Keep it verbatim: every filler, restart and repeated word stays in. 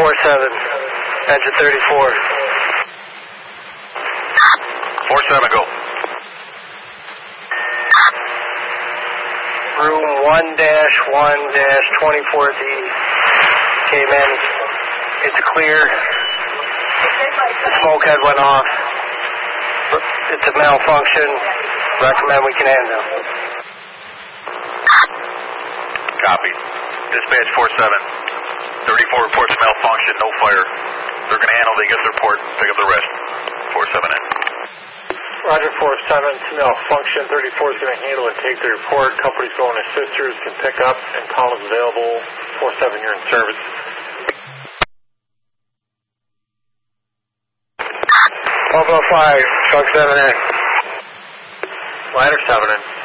four seven, engine thirty-four. four seven, go. Room one dash one dash twenty-four D came in. It's clear. The smoke head went off. It's a malfunction. Recommend we can handle. Copy. Dispatch four seven. thirty-four reports malfunction, no fire. They're going to handle, they get the report, pick up the rest. four seven in. Roger, four seven, malfunction. thirty-four is going to handle and take the report. Company's going to sisters, can pick up, and call is available. four seven, you're in service. twelve oh five, truck seven in. Ladder seven in.